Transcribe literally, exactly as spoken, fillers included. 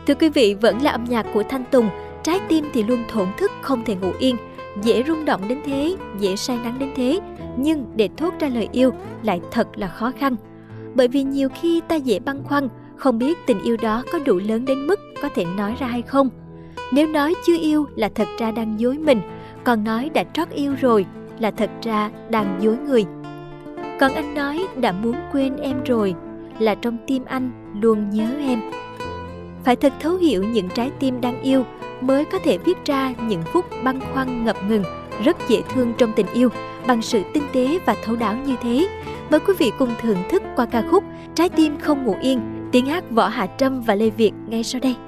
Thưa quý vị, vẫn là âm nhạc của Thanh Tùng, trái tim thì luôn thổn thức không thể ngủ yên, dễ rung động đến thế, dễ say nắng đến thế, nhưng để thốt ra lời yêu lại thật là khó khăn. Bởi vì nhiều khi ta dễ băn khoăn, không biết tình yêu đó có đủ lớn đến mức có thể nói ra hay không. Nếu nói chưa yêu là thật ra đang dối mình, còn nói đã trót yêu rồi là thật ra đang dối người. Còn anh nói đã muốn quên em rồi, là trong tim anh luôn nhớ em. Phải thật thấu hiểu những trái tim đang yêu mới có thể viết ra những phút băn khoăn ngập ngừng, rất dễ thương trong tình yêu, bằng sự tinh tế và thấu đáo như thế. Mời quý vị cùng thưởng thức qua ca khúc Trái tim không ngủ yên, tiếng hát Võ Hạ Trâm và Lê Việt ngay sau đây.